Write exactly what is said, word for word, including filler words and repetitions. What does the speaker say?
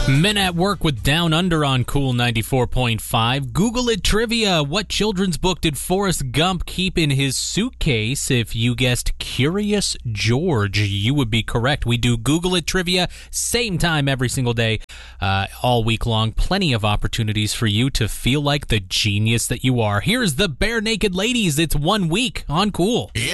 Men at Work with Down Under on Cool ninety-four point five. Google it trivia. What children's book did Forrest Gump keep in his suitcase? If you guessed Curious George, you would be correct. We do Google it trivia, same time every single day, uh, all week long. Plenty of opportunities for you to feel like the genius that you are. Here's the Bare Naked Ladies. It's one week on Cool.